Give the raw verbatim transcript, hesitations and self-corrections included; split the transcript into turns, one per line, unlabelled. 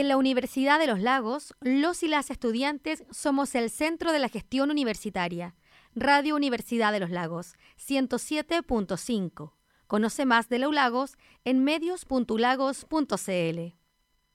En la Universidad de los Lagos, los y las estudiantes somos el centro de la gestión universitaria. Radio Universidad de los Lagos, ciento siete punto cinco. Conoce más de la U Lagos en medios punto ulagos punto c l.